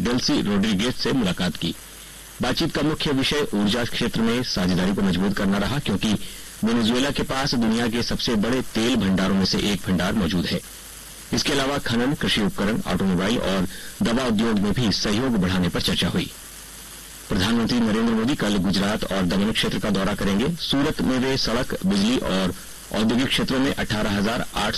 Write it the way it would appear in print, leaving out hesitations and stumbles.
Delsey Rodriguez से मुलाकात की। बातचीत का मुख्य विषय ऊर्जा क्षेत्र में साझेदारी को मजबूत करना रहा, क्योंकि वेनेजुएला के पास दुनिया के सबसे बड़े तेल भंडारों में से एक भंडार मौजूद है। इसके अलावा खनन, कृषि उपकरण, ऑटोमोबाइल और दवा उद्योग में भी सहयोग बढ़ाने पर चर्चा हुई। प्रधानमंत्री नरेंद्र मोदी कल गुजरात और दमन क्षेत्र का दौरा करेंगे। सूरत में वे सड़क, बिजली और औद्योगिक क्षेत्रों में 18,800